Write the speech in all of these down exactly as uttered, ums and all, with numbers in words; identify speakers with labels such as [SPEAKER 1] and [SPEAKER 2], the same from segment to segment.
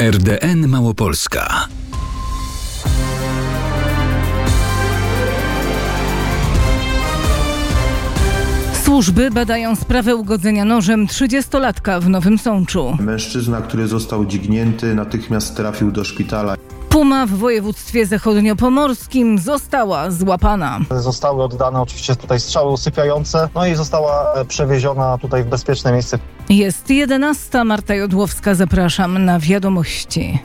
[SPEAKER 1] R D N Małopolska.
[SPEAKER 2] Służby badają sprawę ugodzenia nożem trzydziestolatka w Nowym Sączu.
[SPEAKER 3] Mężczyzna, który został dźgnięty, natychmiast trafił do szpitala.
[SPEAKER 2] Puma w województwie zachodniopomorskim została złapana.
[SPEAKER 4] Zostały oddane oczywiście tutaj strzały usypiające, no i została przewieziona tutaj w bezpieczne miejsce.
[SPEAKER 2] Jest jedenasta, Marta Jodłowska, zapraszam na wiadomości.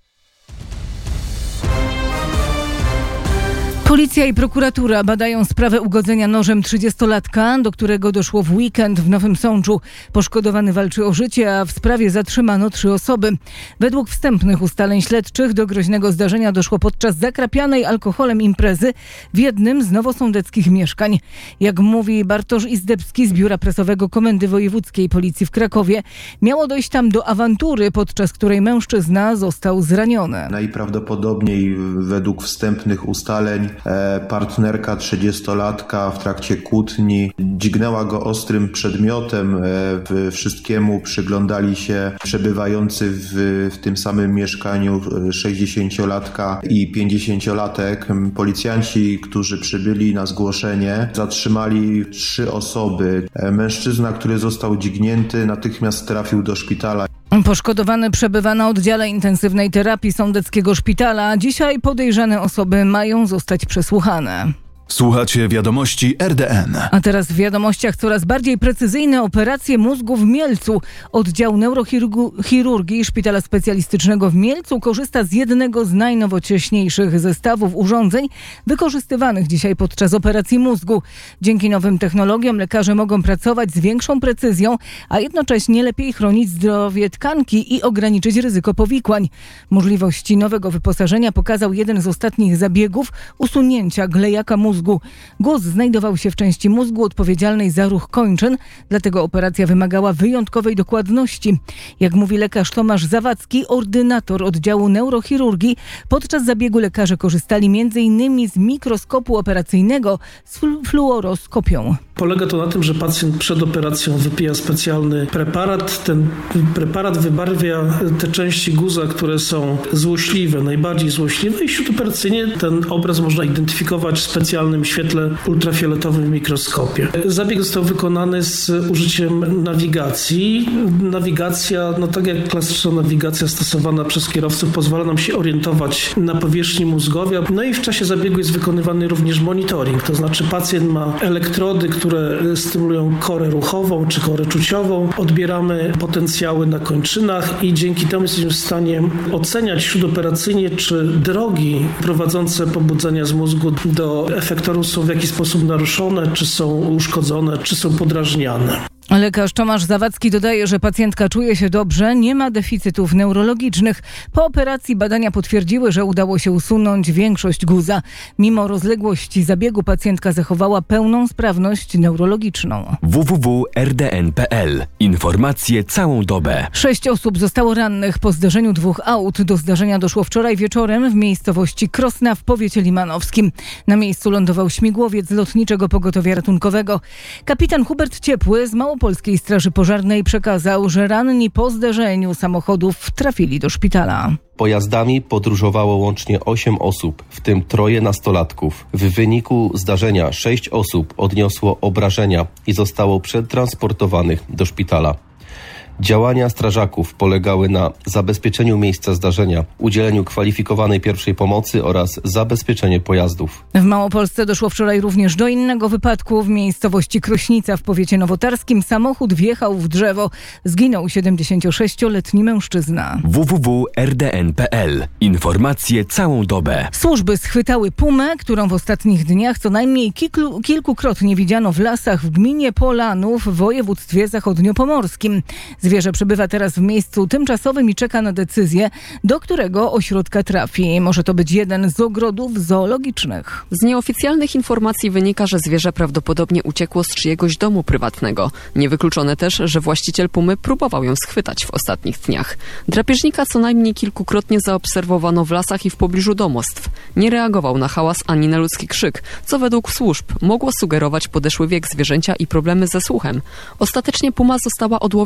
[SPEAKER 2] Policja i prokuratura badają sprawę ugodzenia nożem trzydziestolatka, do którego doszło w weekend w Nowym Sączu. Poszkodowany walczy o życie, a w sprawie zatrzymano trzy osoby. Według wstępnych ustaleń śledczych do groźnego zdarzenia doszło podczas zakrapianej alkoholem imprezy w jednym z nowosądeckich mieszkań. Jak mówi Bartosz Izdebski z Biura Prasowego Komendy Wojewódzkiej Policji w Krakowie, miało dojść tam do awantury, podczas której mężczyzna został zraniony.
[SPEAKER 3] Najprawdopodobniej według wstępnych ustaleń partnerka trzydziestolatka w trakcie kłótni dźgnęła go ostrym przedmiotem. Wszystkiemu przyglądali się przebywający w, w tym samym mieszkaniu sześćdziesięciolatka i pięćdziesięciolatek. Policjanci, którzy przybyli na zgłoszenie, zatrzymali trzy osoby. Mężczyzna, który został dźgnięty, natychmiast trafił do szpitala.
[SPEAKER 2] Poszkodowany przebywa na oddziale intensywnej terapii sądeckiego szpitala. Dzisiaj podejrzane osoby mają zostać przesłuchane.
[SPEAKER 1] Słuchacie wiadomości R D N.
[SPEAKER 2] A teraz w wiadomościach coraz bardziej precyzyjne operacje mózgu w Mielcu. Oddział neurochirurgii Szpitala Specjalistycznego w Mielcu korzysta z jednego z najnowocześniejszych zestawów urządzeń wykorzystywanych dzisiaj podczas operacji mózgu. Dzięki nowym technologiom lekarze mogą pracować z większą precyzją, a jednocześnie lepiej chronić zdrowie tkanki i ograniczyć ryzyko powikłań. Możliwości nowego wyposażenia pokazał jeden z ostatnich zabiegów usunięcia glejaka mózgu. Guz znajdował się w części mózgu odpowiedzialnej za ruch kończyn, dlatego operacja wymagała wyjątkowej dokładności. Jak mówi lekarz Tomasz Zawadzki, ordynator oddziału neurochirurgii, podczas zabiegu lekarze korzystali między innymi z mikroskopu operacyjnego z fluoroskopią.
[SPEAKER 5] Polega to na tym, że pacjent przed operacją wypija specjalny preparat. Ten preparat wybarwia te części guza, które są złośliwe, najbardziej złośliwe i śródoperacyjnie ten obraz można identyfikować w specjalnym świetle ultrafioletowym w mikroskopie. Zabieg został wykonany z użyciem nawigacji. Nawigacja, no tak jak klasyczna nawigacja stosowana przez kierowców, pozwala nam się orientować na powierzchni mózgowia. No i w czasie zabiegu jest wykonywany również monitoring, to znaczy pacjent ma elektrody, które stymulują korę ruchową czy korę czuciową. Odbieramy potencjały na kończynach i dzięki temu jesteśmy w stanie oceniać śródoperacyjnie, czy drogi prowadzące pobudzenia z mózgu do efektorów są w jakiś sposób naruszone, czy są uszkodzone, czy są podrażniane.
[SPEAKER 2] Lekarz Tomasz Zawadzki dodaje, że pacjentka czuje się dobrze, nie ma deficytów neurologicznych. Po operacji badania potwierdziły, że udało się usunąć większość guza. Mimo rozległości zabiegu pacjentka zachowała pełną sprawność neurologiczną.
[SPEAKER 1] w w w kropka r d n kropka p l. Informacje całą dobę.
[SPEAKER 2] Sześć osób zostało rannych po zdarzeniu dwóch aut. Do zdarzenia doszło wczoraj wieczorem w miejscowości Krosna w powiecie limanowskim. Na miejscu lądował śmigłowiec Lotniczego Pogotowia Ratunkowego. Kapitan Hubert Ciepły z Małopolskiej Straży Pożarnej przekazał, że ranni po zderzeniu samochodów trafili do szpitala.
[SPEAKER 6] Pojazdami podróżowało łącznie osiem osób, w tym troje nastolatków. W wyniku zdarzenia sześć osób odniosło obrażenia i zostało przetransportowanych do szpitala. Działania strażaków polegały na zabezpieczeniu miejsca zdarzenia, udzieleniu kwalifikowanej pierwszej pomocy oraz zabezpieczeniu pojazdów.
[SPEAKER 2] W Małopolsce doszło wczoraj również do innego wypadku. W miejscowości Krośnica w powiecie nowotarskim samochód wjechał w drzewo. Zginął siedemdziesięciosześcioletni mężczyzna.
[SPEAKER 1] w w w kropka r d n kropka p l. Informacje całą dobę.
[SPEAKER 2] Służby schwytały pumę, którą w ostatnich dniach co najmniej kilku, kilkukrotnie widziano w lasach w gminie Polanów w województwie zachodniopomorskim. Zwierzę przebywa teraz w miejscu tymczasowym i czeka na decyzję, do którego ośrodka trafi. Może to być jeden z ogrodów zoologicznych.
[SPEAKER 7] Z nieoficjalnych informacji wynika, że zwierzę prawdopodobnie uciekło z czyjegoś domu prywatnego. Niewykluczone też, że właściciel pumy próbował ją schwytać w ostatnich dniach. Drapieżnika co najmniej kilkukrotnie zaobserwowano w lasach i w pobliżu domostw. Nie reagował na hałas ani na ludzki krzyk, co według służb mogło sugerować podeszły wiek zwierzęcia i problemy ze słuchem. Ostatecznie puma została odłowiona wczoraj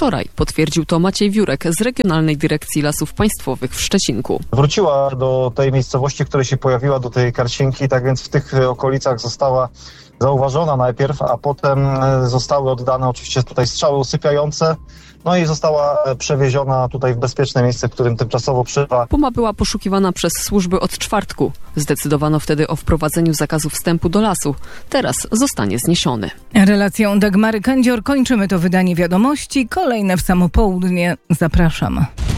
[SPEAKER 7] Wczoraj potwierdził to Maciej Wiórek z Regionalnej Dyrekcji Lasów Państwowych w Szczecinku.
[SPEAKER 4] Wróciła do tej miejscowości, w której się pojawiła, do tej Karcinki, tak więc w tych okolicach została zauważona najpierw, a potem zostały oddane oczywiście tutaj strzały usypiające. No i została przewieziona tutaj w bezpieczne miejsce, w którym tymczasowo przebywa.
[SPEAKER 7] Puma była poszukiwana przez służby od czwartku. Zdecydowano wtedy o wprowadzeniu zakazu wstępu do lasu. Teraz zostanie zniesiony.
[SPEAKER 2] Relacją Dagmary Kędzior kończymy to wydanie wiadomości. Kolejne w samo południe. Zapraszam.